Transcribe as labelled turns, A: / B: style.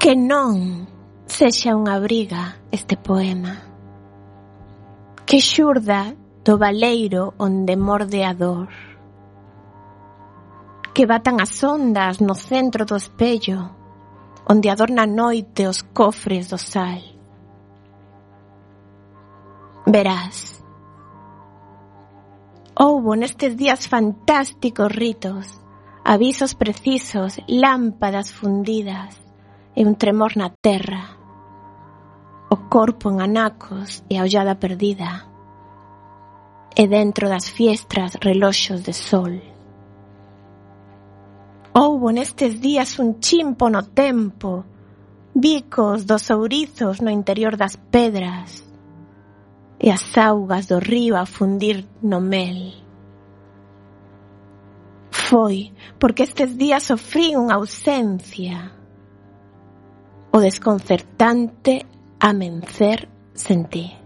A: Que non sexa unha briga este poema, que xurda do baleiro onde morde a dor, que batan as ondas no centro do espello, onde adorna a noite os cofres do sal. Verás, houbo nestes días fantásticos ritos, avisos precisos, lámpadas fundidas e un tremor na terra, o corpo en anacos e a ollada perdida, e dentro das fiestras reloxos de sol. Houbo nestes días un chimpo no tempo, bicos dos ourizos no interior das pedras e as augas do río a fundir no mel. Foi porque estes días sofrí unha ausencia, o desconcertante amencer sen ti.